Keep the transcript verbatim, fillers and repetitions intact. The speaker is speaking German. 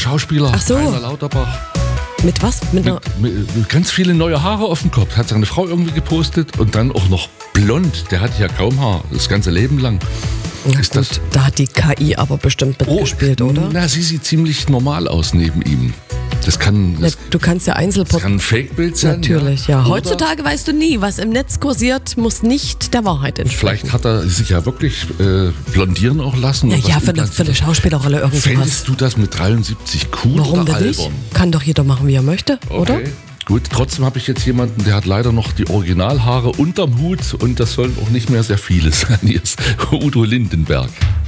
Schauspieler, Ach so. Rainer Lauterbach. Mit was? Mit einer, Mit, mit ganz viele neue Haare auf dem Kopf. Hat seine Frau irgendwie gepostet und dann auch noch blond. Der hatte ja kaum Haar, das ganze Leben lang. na Ist gut, das- da hat die K I aber bestimmt mitgespielt, oder? Na, sie sieht ziemlich normal aus neben ihm. Das kann, Ja, das, du kannst ja das Einzelport. kann ein Fake-Bild sein. Natürlich, ja. Oder Heutzutage weißt du nie, was im Netz kursiert, muss nicht der Wahrheit entsprechen. Vielleicht hat er sich ja wirklich äh, blondieren auch lassen. Ja, und ja, was für eine, für eine Schauspielerrolle irgendwas. Fändest du das mit dreiundsiebzig cool Warum oder denn nicht? albern? Kann doch jeder machen, wie er möchte, oder? Okay. Gut, trotzdem habe ich jetzt jemanden, der hat leider noch die Originalhaare unterm Hut und das sollen auch nicht mehr sehr viele sein. Hier ist Udo Lindenberg.